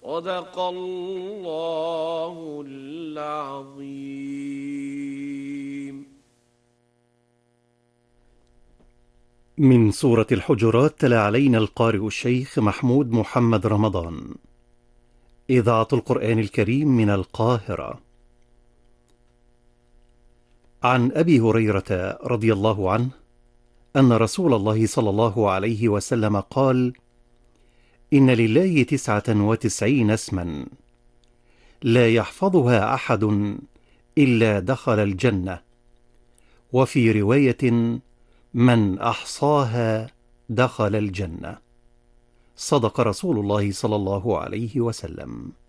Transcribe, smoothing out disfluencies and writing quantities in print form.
صدق الله العظيم. من سورة الحجرات تلا علينا القارئ الشيخ محمود محمد رمضان. إذاعة القرآن الكريم من القاهرة. عن أبي هريرة رضي الله عنه أن رسول الله صلى الله عليه وسلم قال: إن لله 99 اسما لا يحفظها أحد إلا دخل الجنة، وفي رواية: من أحصاها دخل الجنة. صدق رسول الله صلى الله عليه وسلم.